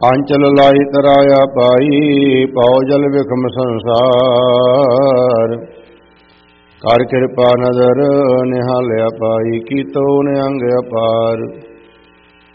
ਆਂਚਲ ਲਾਈ ਤਰਾਇਆ ਪਾਈ, ਪਾਉ ਜਲ ਵਿਖਮ ਸੰਸਾਰ। ਕਰ ਕਿਰਪਾ ਨਦਰ ਨਿਹਾਲਿਆ ਪਾਈ, ਕੀਤੋ ਨਿਹੰਗ ਅਪਾਰ।